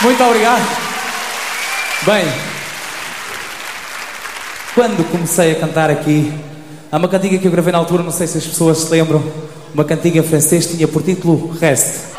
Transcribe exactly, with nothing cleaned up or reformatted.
Muito obrigado. Bem, quando comecei a cantar aqui, há uma cantiga que eu gravei na altura, não sei se as pessoas se lembram, uma cantiga francesa, tinha por título Reste.